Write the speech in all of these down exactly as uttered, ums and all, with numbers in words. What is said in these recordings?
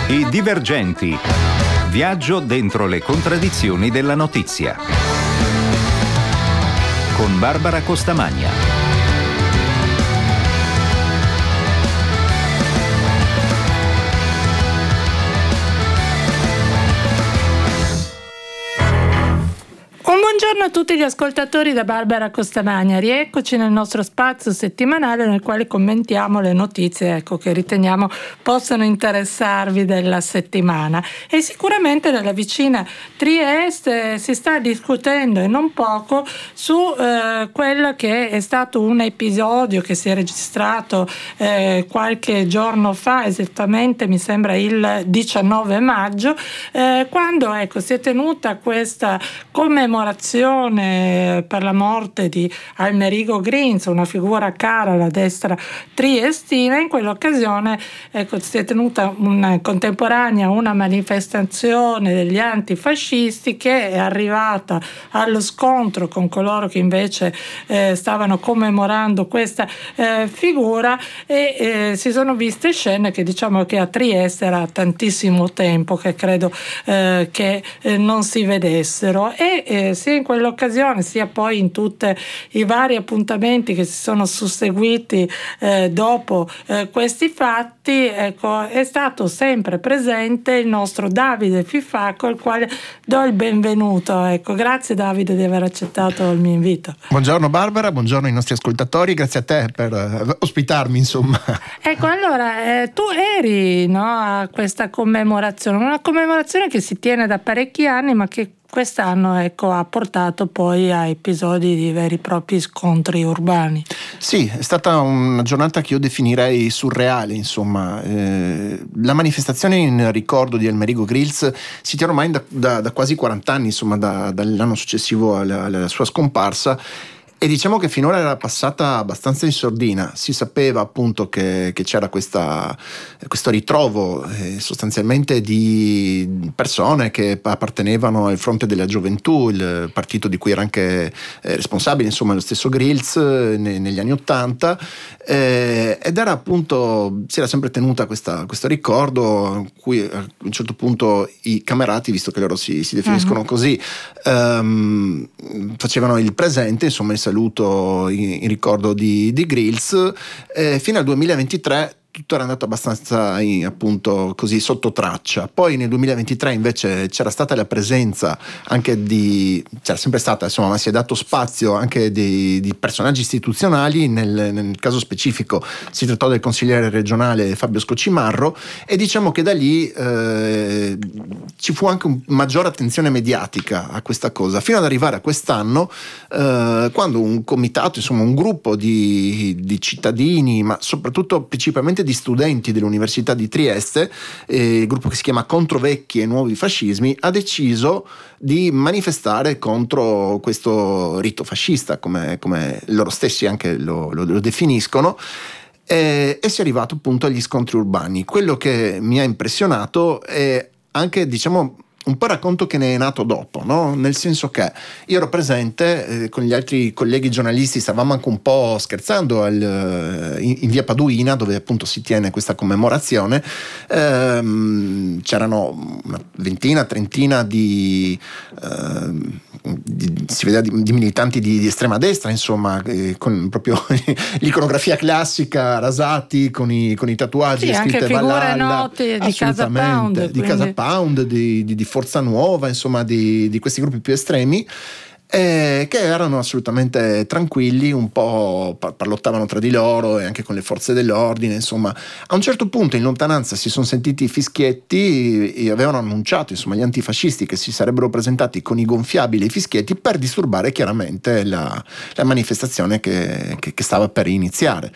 I Divergenti. Viaggio dentro le contraddizioni della notizia. Con Barbara Costamagna. Buongiorno a tutti gli ascoltatori da Barbara Costamagna. Rieccoci nel nostro spazio settimanale nel quale commentiamo le notizie ecco, che riteniamo possano interessarvi della settimana. E sicuramente nella vicina Trieste si sta discutendo e non poco su eh, quello che è stato un episodio che si è registrato eh, qualche giorno fa, esattamente mi sembra il diciannove maggio, eh, quando ecco, si è tenuta questa commemorazione per la morte di Amerigo Grils, una figura cara alla destra triestina. In quell'occasione ecco, si è tenuta una contemporanea una manifestazione degli antifascisti che è arrivata allo scontro con coloro che invece eh, stavano commemorando questa eh, figura e eh, si sono viste scene che diciamo che a Trieste era tantissimo tempo che credo eh, che eh, non si vedessero e eh, sia in quell'occasione sia poi in tutti i vari appuntamenti che si sono susseguiti eh, dopo eh, questi fatti ecco, è stato sempre presente il nostro Davide Fifacco, al quale do il benvenuto. Ecco, grazie Davide di aver accettato il mio invito. Buongiorno Barbara, buongiorno ai nostri ascoltatori, grazie a te per uh, ospitarmi insomma. Ecco, allora eh, tu eri no, a questa commemorazione, una commemorazione che si tiene da parecchi anni ma che quest'anno ecco, ha portato poi a episodi di veri e propri scontri urbani. Sì, è stata una giornata che io definirei surreale, insomma. Eh, la manifestazione in ricordo di Amerigo Grils si tiene ormai da, da, da quasi quaranta anni, insomma, da, dall'anno successivo alla, alla sua scomparsa. E diciamo che finora era passata abbastanza in sordina. Si sapeva appunto che, che c'era questa, questo ritrovo eh, sostanzialmente di persone che appartenevano al Fronte della Gioventù, il partito di cui era anche eh, responsabile insomma lo stesso Grils eh, ne, negli anni Ottanta eh, ed era appunto, si era sempre tenuta questa, questo ricordo in cui a un certo punto i camerati, visto che loro si, si definiscono uh-huh. così, ehm, facevano il presente, insomma il saluto in, in ricordo di, di Grils eh, fino al duemilaventitré. Tutto era andato abbastanza in, appunto così sotto traccia. Poi nel duemilaventitré invece c'era stata la presenza anche di, c'era sempre stata insomma, ma si è dato spazio anche di, di personaggi istituzionali. Nel, nel caso specifico si trattò del consigliere regionale Fabio Scocimarro e diciamo che da lì eh, ci fu anche un maggiore attenzione mediatica a questa cosa, fino ad arrivare a quest'anno eh, quando un comitato, insomma un gruppo di, di cittadini, ma soprattutto principalmente di studenti dell'Università di Trieste, eh, il gruppo che si chiama Contro Vecchi e Nuovi Fascismi, ha deciso di manifestare contro questo rito fascista, come, come loro stessi anche lo, lo, lo definiscono, eh, e si è arrivato appunto agli scontri urbani. Quello che mi ha impressionato è anche, diciamo, un po' racconto che ne è nato dopo, no? Nel senso che io ero presente eh, con gli altri colleghi giornalisti, stavamo anche un po' scherzando al, in, in via Paduina, dove appunto si tiene questa commemorazione. Ehm, c'erano una ventina, trentina di, ehm, di si vedeva di, di militanti di, di estrema destra, insomma, eh, con proprio l'iconografia classica, rasati, con i, con i tatuaggi, sì, scritte anche figure Valhalla, note di Casa Pound, di quindi... Casa Pound, di, di, di Forza Nuova, insomma di, di questi gruppi più estremi eh, che erano assolutamente tranquilli, un po' parlottavano tra di loro e anche con le forze dell'ordine, insomma. A un certo punto in lontananza si sono sentiti fischietti e avevano annunciato, insomma, gli antifascisti che si sarebbero presentati con i gonfiabili e i fischietti per disturbare chiaramente la, la manifestazione che, che, che stava per iniziare.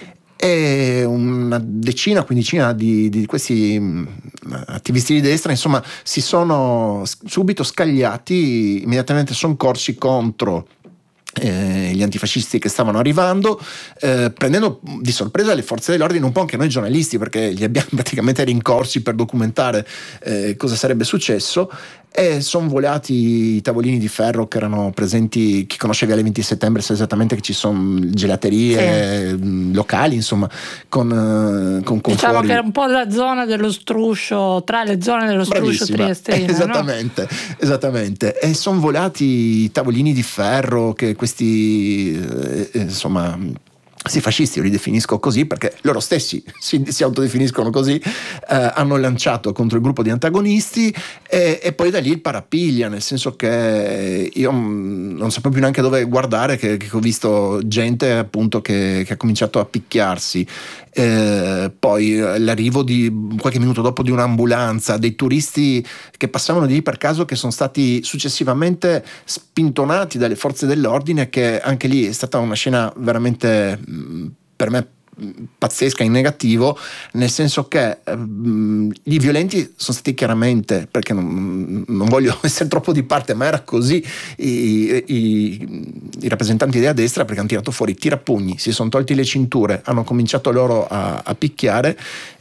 E una decina, quindicina di, di questi attivisti di destra, insomma, si sono subito scagliati, immediatamente sono corsi contro Eh, gli antifascisti che stavano arrivando, eh, prendendo di sorpresa le forze dell'ordine, un po' anche noi giornalisti, perché li abbiamo praticamente rincorsi per documentare eh, cosa sarebbe successo. e sono volati i tavolini di ferro che erano presenti. Chi conosce Viale venti settembre sa esattamente che ci sono gelaterie, sì, locali, insomma, con, con, con diciamo fuori. che è un po' la zona dello struscio, tra le zone dello struscio triestino, esattamente, no? esattamente. E sono volati i tavolini di ferro che questi eh, insomma si fascisti, io li definisco così perché loro stessi si, si autodefiniscono così, eh, hanno lanciato contro il gruppo di antagonisti e, e poi da lì il parapiglia, nel senso che io non sapevo più neanche dove guardare, che, che ho visto gente appunto che, che ha cominciato a picchiarsi. Eh, poi l'arrivo di qualche minuto dopo di un'ambulanza, dei turisti che passavano di lì per caso, che sono stati successivamente spintonati dalle forze dell'ordine, che anche lì è stata una scena veramente, per me, pazzesca in negativo, nel senso che um, i violenti sono stati chiaramente, perché non, non voglio essere troppo di parte, ma era così, i, i, i rappresentanti della destra, perché hanno tirato fuori tirapugni, si sono tolti le cinture, hanno cominciato loro a, a picchiare.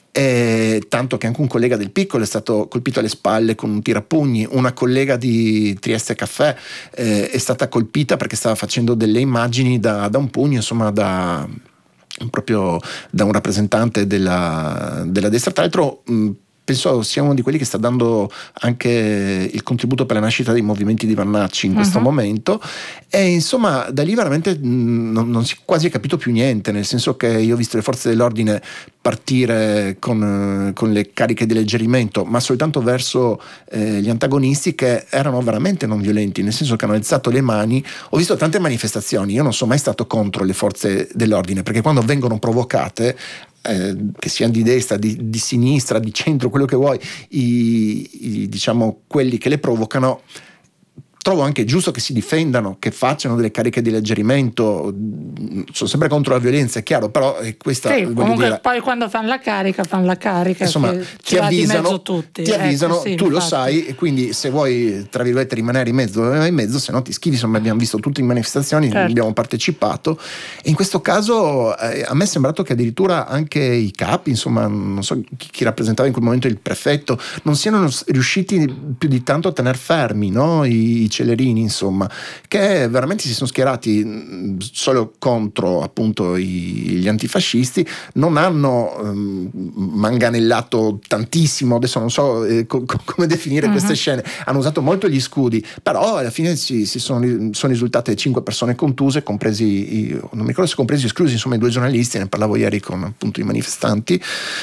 E tanto che anche un collega del Piccolo è stato colpito alle spalle con un tirapugni, una collega di Trieste Caffè eh, è stata colpita perché stava facendo delle immagini da, da un pugno, insomma da proprio da un rappresentante della, della destra. Tra l'altro mh, penso sia uno di quelli che sta dando anche il contributo per la nascita dei movimenti di Vannacci in uh-huh. questo momento, e insomma da lì veramente mh, non, non si quasi è capito più niente, nel senso che io ho visto le forze dell'ordine partire con, con le cariche di alleggerimento, ma soltanto verso eh, gli antagonisti, che erano veramente non violenti, nel senso che hanno alzato le mani. Ho visto tante manifestazioni, io non sono mai stato contro le forze dell'ordine, perché quando vengono provocate, eh, che siano di destra, di, di sinistra, di centro, quello che vuoi, i, i, diciamo quelli che le provocano, trovo anche giusto che si difendano, che facciano delle cariche di alleggerimento. Sono sempre contro la violenza, è chiaro, però questa, sì, comunque dire, poi quando fanno la carica fanno la carica, insomma, ti avvisano, tutti. ti avvisano, ecco, sì, tu infatti. Lo sai, e quindi se vuoi tra virgolette rimanere in mezzo, in mezzo, se no ti schivi. Insomma, abbiamo visto tutte le manifestazioni, certo. abbiamo partecipato, e in questo caso eh, a me è sembrato che addirittura anche i capi, insomma non so chi, chi rappresentava in quel momento il prefetto, non siano riusciti più di tanto a tener fermi, no? I, Celerini, insomma, che veramente si sono schierati solo contro appunto i, gli antifascisti, non hanno um, manganellato tantissimo, adesso non so eh, co- come definire uh-huh. queste scene, hanno usato molto gli scudi, però alla fine si, si sono, sono risultate cinque persone contuse, compresi i, non mi ricordo se compresi o esclusi, insomma i due giornalisti, ne parlavo ieri con appunto i manifestanti,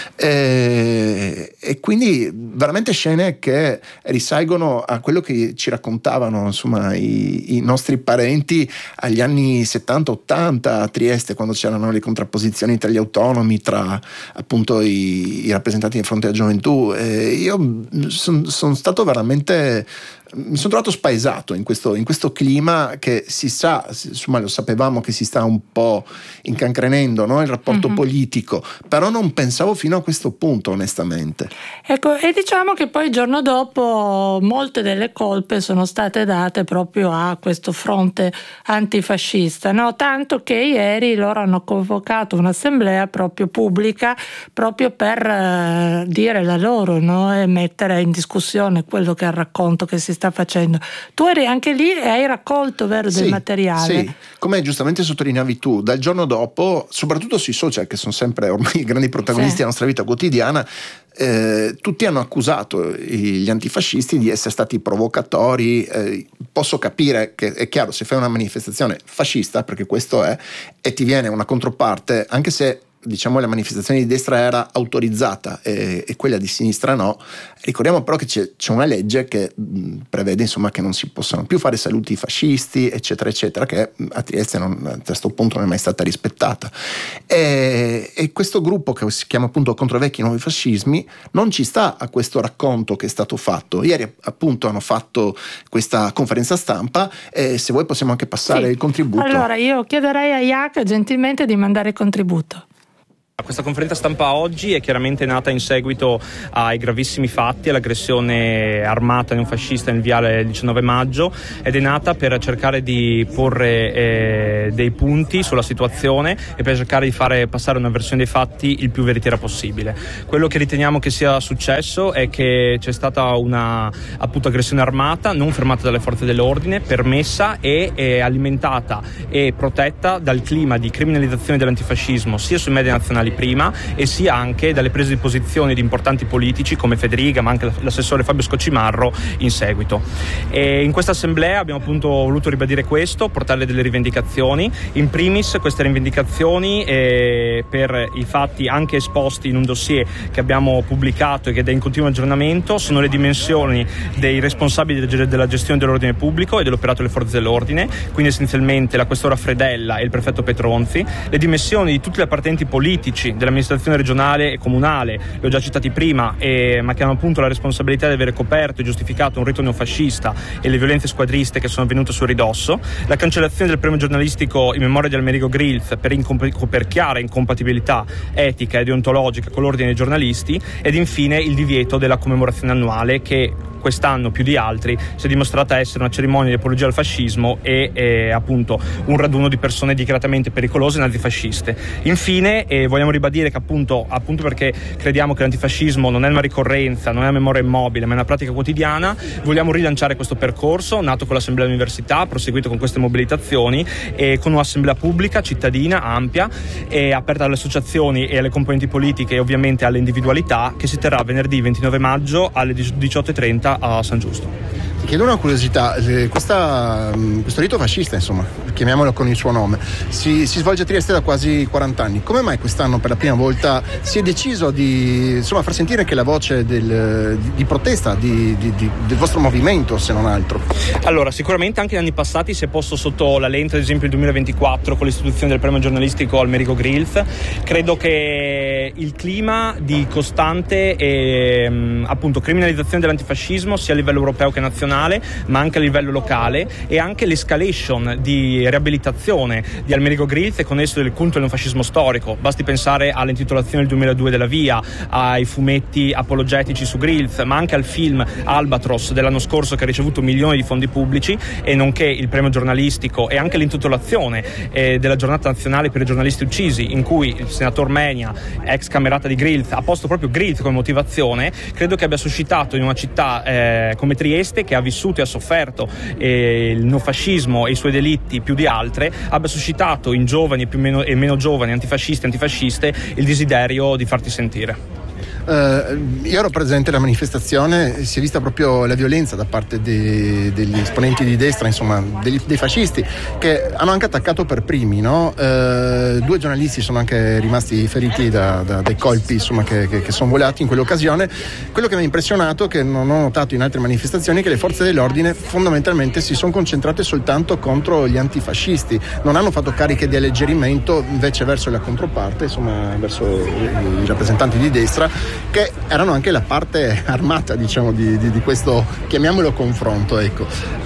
e, e quindi veramente scene che risalgono a quello che ci raccontavano insomma i, i nostri parenti agli anni settanta ottanta a Trieste, quando c'erano le contrapposizioni tra gli autonomi, tra appunto i, i rappresentanti di Fronte alla Gioventù. E io sono son stato veramente, mi sono trovato spaesato in questo, in questo clima che si sa, insomma lo sapevamo che si sta un po' incancrenendo, no? Il rapporto mm-hmm. politico, però non pensavo fino a questo punto, onestamente. Ecco, e diciamo che poi il giorno dopo molte delle colpe sono state date proprio a questo fronte antifascista, no? Tanto che ieri loro hanno convocato un'assemblea proprio pubblica, proprio per uh, dire la loro, no? E mettere in discussione quello che è il racconto che si sta facendo. Tu eri anche lì e hai raccolto, vero, del sì, materiale? Sì, come giustamente sottolineavi tu, dal giorno dopo, soprattutto sui social, che sono sempre ormai i grandi protagonisti sì. della nostra vita quotidiana, eh, tutti hanno accusato gli antifascisti di essere stati provocatori. Eh, posso capire che è chiaro, se fai una manifestazione fascista, perché questo è, e ti viene una controparte, anche se diciamo la manifestazione di destra era autorizzata e, e quella di sinistra no, ricordiamo però che c'è, c'è una legge che mh, prevede insomma che non si possano più fare saluti fascisti eccetera eccetera, che a Trieste non, a questo punto non è mai stata rispettata, e, e questo gruppo che si chiama appunto Contro vecchi e nuovi fascismi non ci sta a questo racconto che è stato fatto. Ieri appunto hanno fatto questa conferenza stampa e se vuoi possiamo anche passare sì. il contributo. Allora io chiederei a Iac gentilmente di mandare il contributo. Questa conferenza stampa oggi è chiaramente nata in seguito ai gravissimi fatti, all'aggressione armata neofascista in viale il diciannove maggio, ed è nata per cercare di porre eh, dei punti sulla situazione e per cercare di fare passare una versione dei fatti il più veritiera possibile. Quello che riteniamo che sia successo è che c'è stata una appunto aggressione armata non fermata dalle forze dell'ordine, permessa e eh, alimentata e protetta dal clima di criminalizzazione dell'antifascismo sia sui media nazionali prima e sia anche dalle prese di posizione di importanti politici come Federica, ma anche l'assessore Fabio Scocimarro in seguito. E in questa assemblea abbiamo appunto voluto ribadire questo, portare delle rivendicazioni, in primis queste rivendicazioni eh, per i fatti anche esposti in un dossier che abbiamo pubblicato e che è in continuo aggiornamento, sono le dimensioni dei responsabili della gestione dell'ordine pubblico e dell'operato delle forze dell'ordine, quindi essenzialmente la questora Fredella e il prefetto Petronzi, le dimensioni di tutti gli appartenenti politici dell'amministrazione regionale e comunale, li ho già citati prima, eh, ma che hanno appunto la responsabilità di avere coperto e giustificato un rito neofascista e le violenze squadriste che sono avvenute sul ridosso, la cancellazione del premio giornalistico in memoria di Amerigo Grilz per, incomp- per chiara incompatibilità etica e deontologica con l'ordine dei giornalisti, ed infine il divieto della commemorazione annuale che quest'anno più di altri si è dimostrata essere una cerimonia di apologia al fascismo e eh, appunto un raduno di persone dichiaratamente pericolose e nazifasciste. Infine eh, vogliamo ribadire che appunto, appunto perché crediamo che l'antifascismo non è una ricorrenza, non è una memoria immobile, ma è una pratica quotidiana, vogliamo rilanciare questo percorso nato con l'Assemblea dell'Università, proseguito con queste mobilitazioni e con un'assemblea pubblica, cittadina, ampia e aperta alle associazioni e alle componenti politiche e ovviamente alle individualità, che si terrà venerdì ventinove maggio alle diciotto e trenta a San Giusto. Ti chiedo una curiosità, questa, questo rito fascista, insomma, chiamiamolo con il suo nome, si, si svolge a Trieste da quasi quaranta anni. Come mai quest'anno per la prima volta si è deciso di insomma, far sentire anche la voce del, di, di protesta di, di, di, del vostro movimento, se non altro? Allora, sicuramente anche negli anni passati si è posto sotto la lente, ad esempio il duemilaventiquattro con l'istituzione del premio giornalistico Amerigo Grilz. Credo che il clima di costante e appunto criminalizzazione dell'antifascismo sia a livello europeo che nazionale, ma anche a livello locale, e anche l'escalation di riabilitazione di Amerigo Grilz e con esso del culto del neofascismo storico. Basti pensare all'intitolazione del duemiladue della Via, ai fumetti apologetici su Grilz, ma anche al film Albatros dell'anno scorso che ha ricevuto milioni di fondi pubblici, e nonché il premio giornalistico e anche l'intitolazione eh, della giornata nazionale per i giornalisti uccisi, in cui il senatore Menia, ex camerata di Grilz, ha posto proprio Grilz come motivazione. Credo che abbia suscitato in una città eh, come Trieste, che ha vissuto e ha sofferto eh, il neofascismo e i suoi delitti più di altre, abbia suscitato in giovani e, più meno, e meno giovani antifascisti e antifasciste il desiderio di farti sentire. Uh, io ero presente alla manifestazione, si è vista proprio la violenza da parte de, degli esponenti di destra, insomma dei, dei fascisti, che hanno anche attaccato per primi, no? Uh, due giornalisti sono anche rimasti feriti da, da, dai colpi insomma, che, che, che sono volati in quell'occasione. Quello che mi ha impressionato, che non ho notato in altre manifestazioni, è che le forze dell'ordine fondamentalmente si sono concentrate soltanto contro gli antifascisti, non hanno fatto cariche di alleggerimento invece verso la controparte, insomma verso i, i rappresentanti di destra, che erano anche la parte armata, diciamo, di, di, di questo, chiamiamolo, confronto, ecco.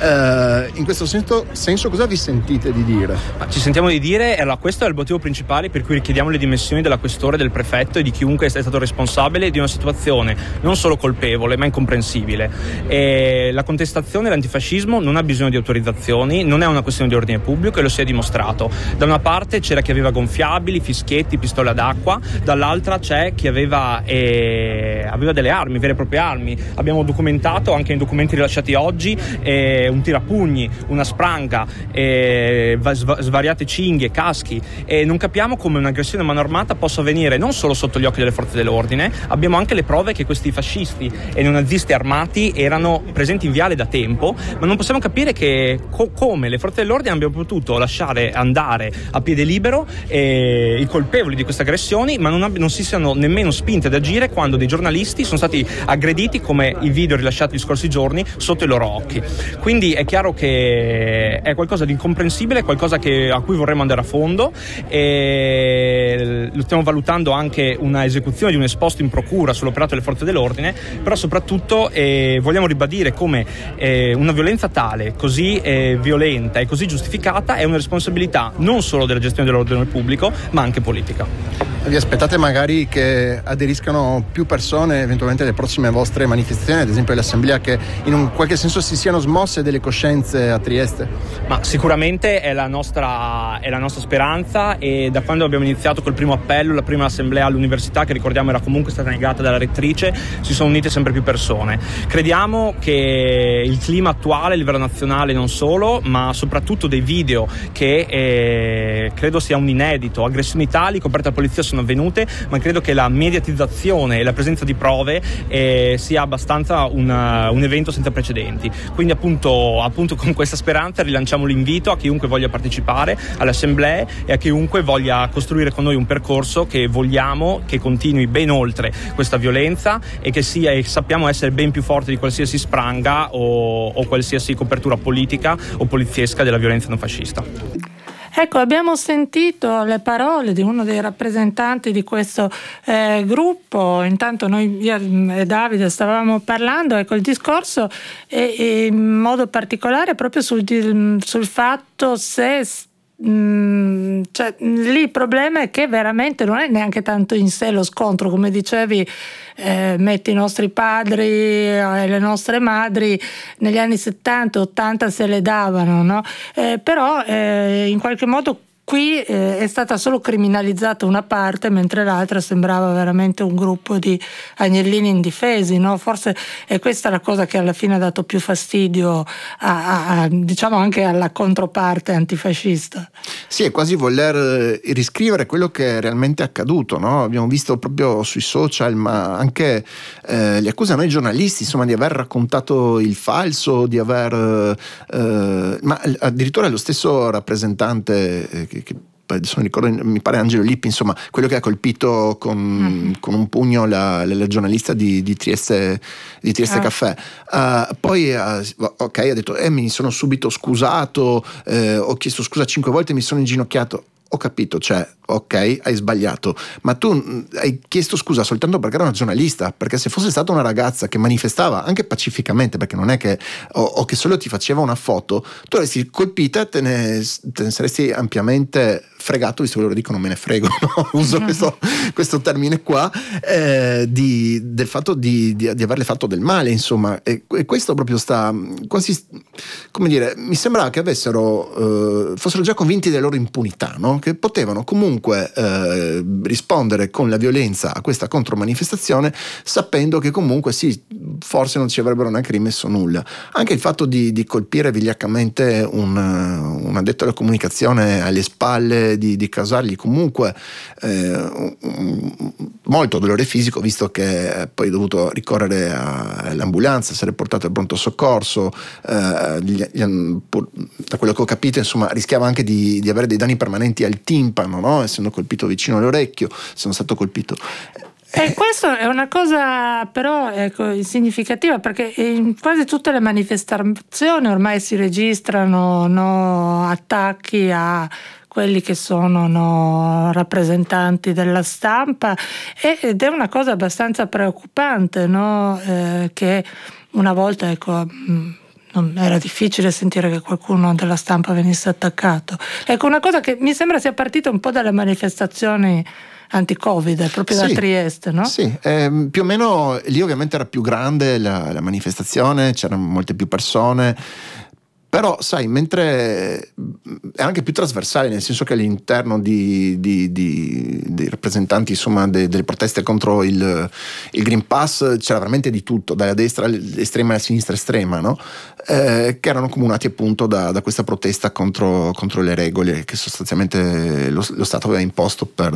Uh, in questo senso, senso cosa vi sentite di dire? Ma ci sentiamo di dire, allora, questo è il motivo principale per cui richiediamo le dimissioni della questore, del prefetto e di chiunque è stato responsabile di una situazione non solo colpevole ma incomprensibile. E la contestazione dell'antifascismo non ha bisogno di autorizzazioni, non è una questione di ordine pubblico, e lo si è dimostrato. Da una parte c'era chi aveva gonfiabili, fischietti, pistole ad acqua, dall'altra c'è chi aveva eh, aveva delle armi, vere e proprie armi. Abbiamo documentato anche in documenti rilasciati oggi eh, un tirapugni, una spranga, eh, sv- svariate cinghie, caschi, e non capiamo come un'aggressione a mano armata possa avvenire non solo sotto gli occhi delle forze dell'ordine. Abbiamo anche le prove che questi fascisti e neonazisti armati erano presenti in viale da tempo, ma non possiamo capire che co- come le forze dell'ordine abbiano potuto lasciare andare a piede libero eh, i colpevoli di queste aggressioni, ma non, ab- non si siano nemmeno spinte ad agire quando dei giornalisti giornalisti sono stati aggrediti, come i video rilasciati gli scorsi giorni, sotto i loro occhi. Quindi è chiaro che è qualcosa di incomprensibile, qualcosa che, a cui vorremmo andare a fondo, e lo stiamo valutando anche una esecuzione di un esposto in procura sull'operato delle forze dell'ordine, però soprattutto eh, vogliamo ribadire come eh, una violenza tale, così eh, violenta e così giustificata è una responsabilità non solo della gestione dell'ordine pubblico ma anche politica. Vi aspettate magari che aderiscano più persone eventualmente alle prossime vostre manifestazioni, ad esempio l'assemblea, che in un qualche senso si siano smosse delle coscienze a Trieste? Ma sicuramente è la nostra, è la nostra speranza, e da quando abbiamo iniziato col primo appello, la prima assemblea all'università, che ricordiamo era comunque stata negata dalla rettrice, si sono unite sempre più persone. Crediamo che il clima attuale a livello nazionale, non solo, ma soprattutto dei video che eh, credo sia un inedito, aggressioni tali coperte dalla polizia sono avvenute, ma credo che la mediatizzazione e la presenza di prove eh, sia abbastanza una, un evento senza precedenti. Quindi appunto, appunto con questa speranza rilanciamo l'invito a chiunque voglia partecipare alle assemblee e a chiunque voglia costruire con noi un percorso che vogliamo che continui ben oltre questa violenza e che sia, e sappiamo essere ben più forte di qualsiasi spranga o, o qualsiasi copertura politica o poliziesca della violenza non fascista. Ecco, abbiamo sentito le parole di uno dei rappresentanti di questo eh, gruppo. Intanto noi, io e Davide, stavamo parlando, ecco, il discorso è, è in modo particolare proprio sul, sul fatto se... Mm, cioè, lì il problema è che veramente non è neanche tanto in sé lo scontro, come dicevi, eh, metti i nostri padri e le nostre madri negli anni settanta ottanta se le davano, no? Eh, però eh, in qualche modo qui eh, è stata solo criminalizzata una parte, mentre l'altra sembrava veramente un gruppo di agnellini indifesi, no? Forse è questa la cosa che alla fine ha dato più fastidio a, a, diciamo anche alla controparte antifascista. Sì, è quasi voler riscrivere quello che è realmente accaduto, no? Abbiamo visto proprio sui social, ma anche eh, le accuse a noi giornalisti, insomma, di aver raccontato il falso, di aver eh, ma addirittura lo stesso rappresentante eh, che, che adesso non ricordo, mi pare Angelo Lippi, insomma, quello che ha colpito con, mm. con un pugno la, la, la giornalista di, di Trieste, di Trieste ah. Caffè. Uh, poi uh, ok, ha detto eh, mi sono subito scusato, eh, ho chiesto scusa cinque volte, mi sono inginocchiato. Ho capito, cioè, ok, hai sbagliato, ma tu hai chiesto scusa soltanto perché era una giornalista, perché se fosse stata una ragazza che manifestava anche pacificamente, perché non è che o, o che solo ti faceva una foto, tu l'avresti colpita e te ne, te ne saresti ampiamente fregato, visto che loro dicono me ne frego, no? Uso questo, questo termine qua, eh, di, del fatto di, di, di averle fatto del male, insomma, e, e questo proprio sta quasi, come dire, mi sembrava che avessero eh, fossero già convinti della loro impunità, no? Che potevano comunque eh, rispondere con la violenza a questa contromanifestazione, sapendo che comunque sì, forse non ci avrebbero neanche rimesso nulla. Anche il fatto di, di colpire vigliaccamente un, un addetto alla comunicazione alle spalle, di, di causargli comunque eh, molto dolore fisico, visto che poi è dovuto ricorrere all'ambulanza, essere portato al pronto soccorso, eh, gli, gli, da quello che ho capito, insomma, rischiava anche di, di avere dei danni permanenti al timpano, no? Essendo colpito vicino all'orecchio, essendo stato colpito. E questo è una cosa però ecco, significativa, perché in quasi tutte le manifestazioni ormai si registrano no, attacchi a quelli che sono no, rappresentanti della stampa, ed è una cosa abbastanza preoccupante, no? eh, che una volta ecco non era difficile sentire che qualcuno della stampa venisse attaccato. Ecco, una cosa che mi sembra sia partita un po' dalle manifestazioni anti-Covid, proprio sì, da Trieste, no? Sì, eh, più o meno lì ovviamente era più grande la, la manifestazione, c'erano molte più persone. Però sai, mentre è anche più trasversale, nel senso che all'interno di, di, di, dei rappresentanti insomma de, delle proteste contro il, il Green Pass c'era veramente di tutto, dalla destra estrema alla sinistra estrema, no? Eh, che erano comunati appunto da, da questa protesta contro, contro le regole che sostanzialmente lo, lo Stato aveva imposto per,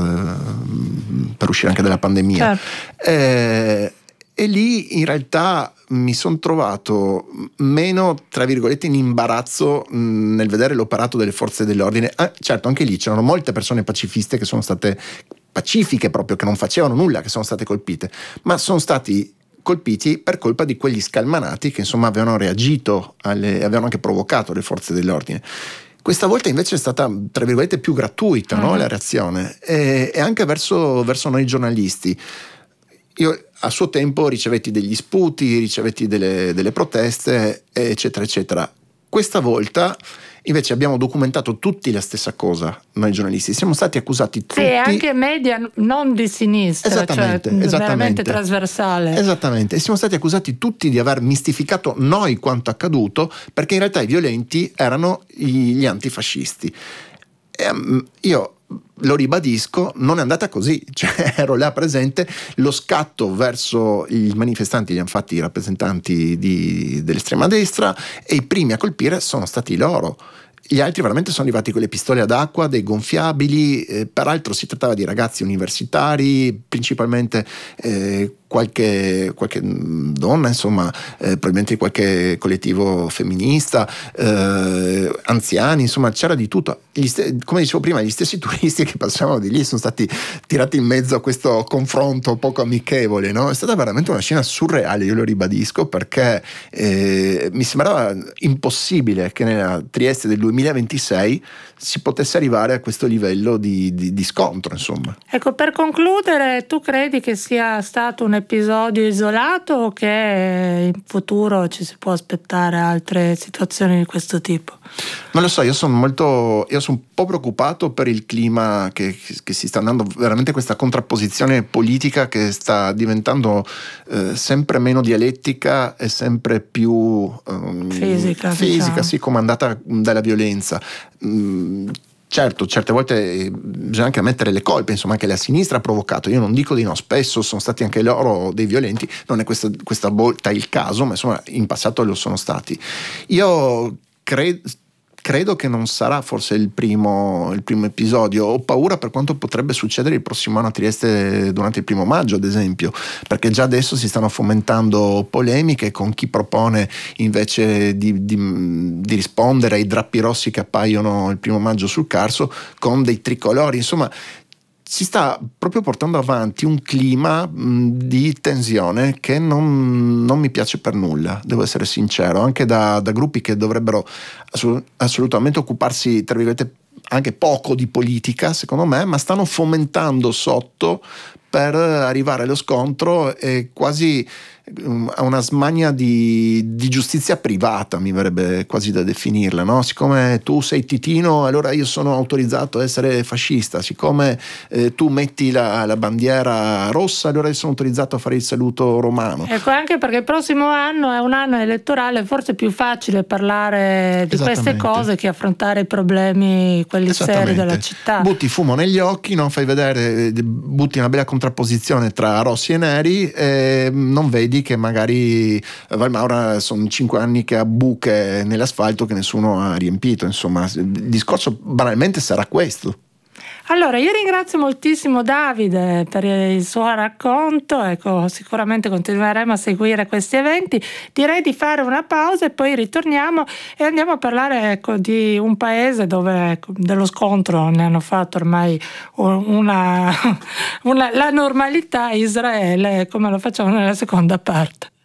per uscire anche dalla pandemia. Certo. Eh, e lì in realtà mi sono trovato meno, tra virgolette, in imbarazzo nel vedere l'operato delle forze dell'ordine. Ah, certo, anche lì c'erano molte persone pacifiste che sono state pacifiche proprio, che non facevano nulla, che sono state colpite, ma sono stati colpiti per colpa di quegli scalmanati che insomma avevano reagito, alle, avevano anche provocato le forze dell'ordine. Questa volta invece è stata, tra virgolette, più gratuita, mm. no, la reazione, e, e anche verso, verso noi giornalisti. Io a suo tempo ricevetti degli sputi, ricevetti delle, delle proteste, eccetera, eccetera. Questa volta invece abbiamo documentato tutti la stessa cosa, noi giornalisti. Siamo stati accusati tutti. Sì, anche media non di sinistra, esattamente, cioè esattamente, veramente trasversale. Esattamente, e siamo stati accusati tutti di aver mistificato noi quanto accaduto, perché in realtà i violenti erano gli antifascisti. E, um, io lo ribadisco, non è andata così, cioè ero là presente, lo scatto verso i manifestanti li hanno fatti i rappresentanti di, dell'estrema destra, e i primi a colpire sono stati loro. Gli altri veramente sono arrivati con le pistole ad acqua, dei gonfiabili, eh, peraltro si trattava di ragazzi universitari, principalmente eh, qualche, qualche donna, insomma, eh, probabilmente qualche collettivo femminista, eh, anziani, insomma c'era di tutto. Gli st- come dicevo prima, gli stessi turisti che passavano di lì sono stati tirati in mezzo a questo confronto poco amichevole, no? È stata veramente una scena surreale, io lo ribadisco, perché eh, mi sembrava impossibile che nella Trieste del duemilaventisei si potesse arrivare a questo livello di, di, di scontro, insomma. Ecco, per concludere, tu credi che sia stato un episodio isolato o che in futuro ci si può aspettare altre situazioni di questo tipo? Non lo so, io sono molto, io sono un po' preoccupato per il clima che, che si sta andando, veramente questa contrapposizione politica che sta diventando eh, sempre meno dialettica e sempre più um, fisica, fisica diciamo. Sì, comandata dalla violenza. Mm, Certo, certe volte bisogna anche ammettere le colpe, insomma, che la sinistra ha provocato. Io non dico di no, spesso sono stati anche loro dei violenti, non è questa, questa volta il caso, ma insomma in passato lo sono stati. Io credo Credo che non sarà forse il primo, il primo episodio. Ho paura per quanto potrebbe succedere il prossimo anno a Trieste durante il primo maggio, ad esempio, perché già adesso si stanno fomentando polemiche con chi propone invece di, di, di rispondere ai drappi rossi che appaiono il primo maggio sul Carso con dei tricolori. Insomma, si sta proprio portando avanti un clima mh, di tensione che non, non mi piace per nulla, devo essere sincero, anche da, da gruppi che dovrebbero assolut- assolutamente occuparsi, tra virgolette, anche poco di politica, secondo me, ma stanno fomentando sotto per arrivare allo scontro e quasi a una smania di, di giustizia privata, mi verrebbe quasi da definirla, no? Siccome tu sei titino, allora io sono autorizzato a essere fascista, siccome eh, tu metti la, la bandiera rossa, allora io sono autorizzato a fare il saluto romano. Ecco, anche perché il prossimo anno è un anno elettorale, forse è più facile parlare di queste cose che affrontare i problemi, quelli seri della città. Butti fumo negli occhi, non fai vedere, butti una bella contrapposizione tra rossi e neri e non vedi che magari Valmaura sono cinque anni che ha buche nell'asfalto che nessuno ha riempito. Insomma, il discorso banalmente sarà questo. Allora, io ringrazio moltissimo Davide per il suo racconto, ecco, sicuramente continueremo a seguire questi eventi. Direi di fare una pausa e poi ritorniamo e andiamo a parlare, ecco, di un paese dove, ecco, dello scontro ne hanno fatto ormai una, una la normalità, Israele, come lo facciamo nella seconda parte.